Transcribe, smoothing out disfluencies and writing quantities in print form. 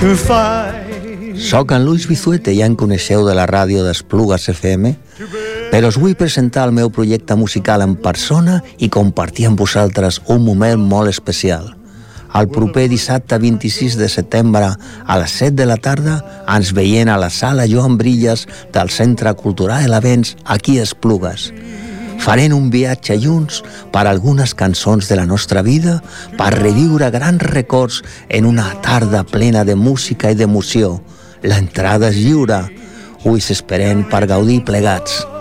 Soc en Luis Bizuete, ja em coneixeu de la ràdio d'Esplugues FM, però us vull presentar el meu projecte musical en persona i compartir amb vosaltres un moment molt especial. El proper dissabte 26 de setembre a les 7 de la tarda ens veiem a la sala Joan Brillas del Centre Cultural Elavens aquí a Esplugues. Farem un viatge junts per algunes cançons de la nostra vida per reviure grans records en una tarda plena de música i d'emoció. L'entrada és lliure. Us esperem per gaudir plegats.